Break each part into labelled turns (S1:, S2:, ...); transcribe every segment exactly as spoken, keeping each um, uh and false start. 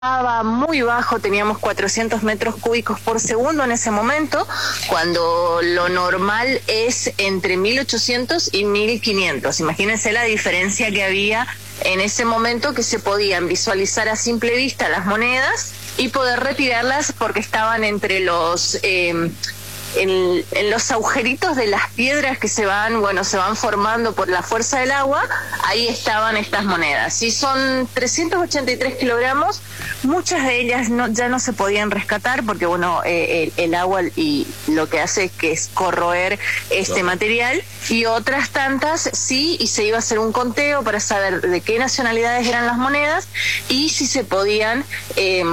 S1: estaba muy bajo, teníamos cuatrocientos metros cúbicos por segundo en ese momento, cuando lo normal es entre mil ochocientos y mil quinientos. Imagínense la diferencia que había en ese momento, que se podían visualizar a simple vista las monedas y poder retirarlas porque estaban entre los... Eh, En, en los agujeritos de las piedras que se van, bueno, se van formando por la fuerza del agua. Ahí estaban estas monedas. Y son trescientos ochenta y tres kilogramos. Muchas de ellas no, ya no se podían rescatar porque, bueno, eh, el, el agua y lo que hace es que es corroer este claro. material. Y otras tantas sí, y se iba a hacer un conteo para saber de qué nacionalidades eran las monedas y si se podían... Eh,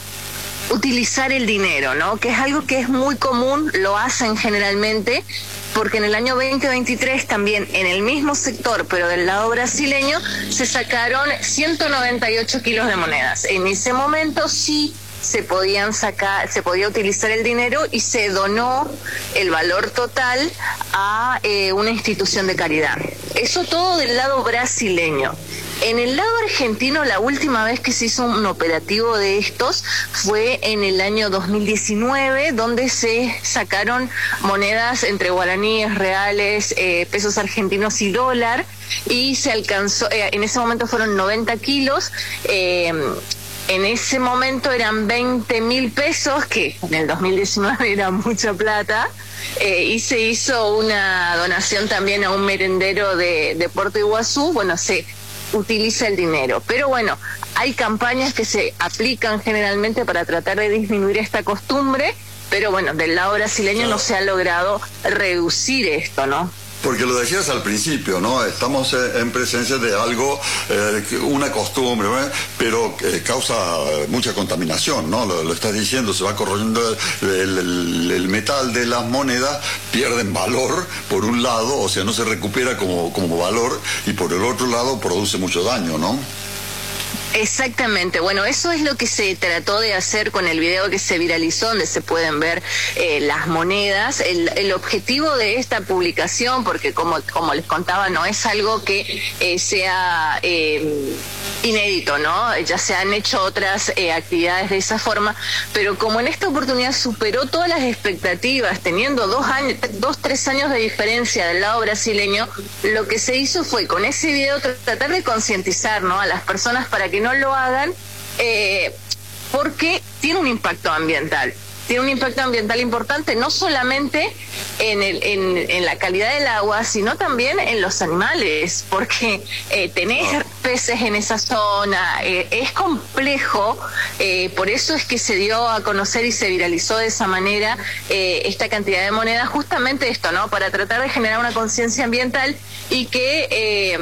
S1: utilizar el dinero, ¿no? Que es algo que es muy común, lo hacen generalmente, porque en el año veinte veintitrés también en el mismo sector, pero del lado brasileño, se sacaron ciento noventa y ocho kilos de monedas. En ese momento sí se podían sacar, se podía utilizar el dinero y se donó el valor total a eh, una institución de caridad. Eso todo del lado brasileño. En el lado argentino, la última vez que se hizo un operativo de estos fue en el año dos mil diecinueve, donde se sacaron monedas entre guaraníes, reales, eh, pesos argentinos y dólar, y se alcanzó, eh, en ese momento fueron noventa kilos, eh, en ese momento eran veinte mil pesos, que en el dos mil diecinueve era mucha plata. Eh, y se hizo una donación también a un merendero de, de Puerto Iguazú. Bueno, se utiliza el dinero, pero bueno, hay campañas que se aplican generalmente para tratar de disminuir esta costumbre, pero bueno, del lado brasileño claro. no se ha logrado reducir esto, ¿no?
S2: Porque lo decías al principio, ¿no? Estamos en presencia de algo, eh, una costumbre, ¿eh? pero eh, causa mucha contaminación, ¿no? Lo, lo estás diciendo, se va corroyendo el, el, el metal de las monedas, pierden valor por un lado, o sea, no se recupera como, como valor, y por el otro lado produce mucho daño, ¿no?
S1: Exactamente, bueno, eso es lo que se trató de hacer con el video que se viralizó, donde se pueden ver eh, las monedas. El, el objetivo de esta publicación, porque como, como les contaba, no es algo que eh, sea eh, inédito, ¿no? Ya se han hecho otras eh, actividades de esa forma, pero como en esta oportunidad superó todas las expectativas, teniendo dos años, dos, tres años de diferencia del lado brasileño, lo que se hizo fue con ese video tratar de concientizar, ¿no?, a las personas para que no lo hagan, eh, porque tiene un impacto ambiental. Tiene un impacto ambiental importante, no solamente en, el, en, en la calidad del agua, sino también en los animales, porque eh, tenés peces en esa zona, eh, es complejo, eh, por eso es que se dio a conocer y se viralizó de esa manera eh, esta cantidad de monedas, justamente esto, ¿no?, para tratar de generar una conciencia ambiental y que eh,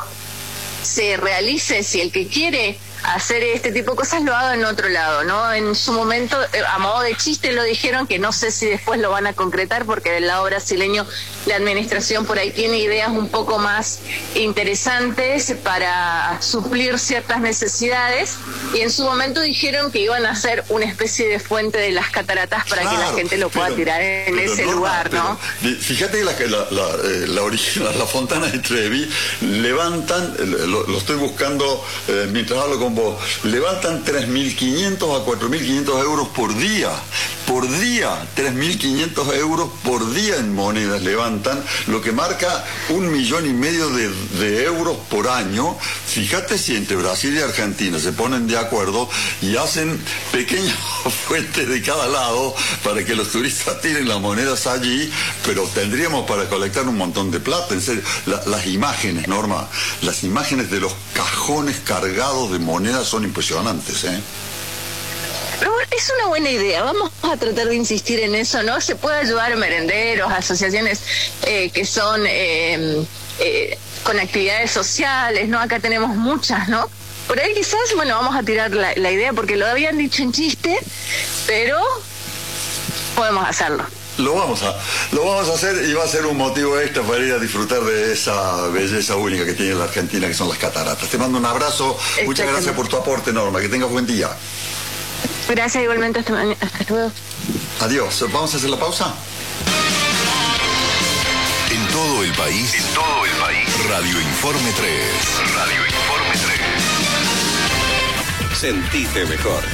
S1: se realice, si el que quiere hacer este tipo de cosas lo haga en otro lado, ¿no? En su momento, a modo de chiste lo dijeron, que no sé si después lo van a concretar, porque del lado brasileño la administración por ahí tiene ideas un poco más interesantes para suplir ciertas necesidades, y en su momento dijeron que iban a hacer una especie de fuente de las cataratas para claro, que la gente lo pueda pero, tirar en ese no, lugar, ¿no?
S2: Pero, fíjate que la, la, la, la original, la Fontana de Trevi, levantan, lo, lo estoy buscando eh, mientras hablo con vos, levantan tres mil quinientos a cuatro mil quinientos euros por día, por día, tres mil quinientos euros por día en monedas levantan, lo que marca un millón y medio de, de euros por año. Fíjate si entre Brasil y Argentina se ponen de acuerdo y hacen pequeñas fuentes de cada lado para que los turistas tiren las monedas allí, pero tendríamos para colectar un montón de plata. En serio, la, las imágenes, Norma, las imágenes de los cajones cargados de monedas son impresionantes, ¿eh?
S1: Pero es una buena idea, vamos a tratar de insistir en eso, ¿no? Se puede ayudar a merenderos, asociaciones eh, que son eh, eh, con actividades sociales, ¿no? Acá tenemos muchas, ¿no? Por ahí quizás, bueno, vamos a tirar la, la idea porque lo habían dicho en chiste, pero podemos hacerlo.
S2: Lo vamos a lo vamos a hacer, y va a ser un motivo extra para ir a disfrutar de esa belleza única que tiene la Argentina, que son las cataratas. Te mando un abrazo, muchas gracias por tu aporte, Norma, que tengas buen día.
S1: Gracias igualmente, hasta, hasta luego.
S2: Adiós, ¿vamos a hacer la pausa?
S3: En todo el país, en todo el país, Radio Informe tres. Radio Informe tres.
S4: Sentite mejor.